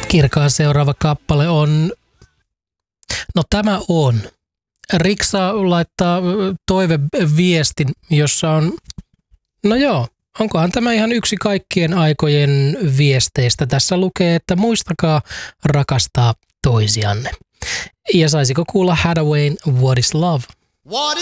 Kirkaan seuraava kappale on, no tämä on. Riksa laittaa toiveviestin, jossa on, no joo, onkohan tämä ihan yksi kaikkien aikojen viesteistä. Tässä lukee, että muistakaa rakastaa toisianne. Ja saisiko kuulla Hathaway, What is Love?